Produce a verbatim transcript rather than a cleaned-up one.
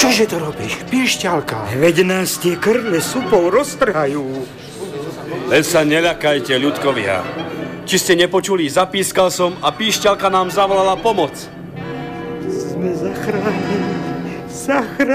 Čože to robíš, Pišťalka? Veď nás tie krle supov roztrhajú. Len sa neľakajte, ľudkovia. Či ste nepočuli, zapískal som a Pišťalka nám zavolala pomoc. Sme zachránili. Zachránili.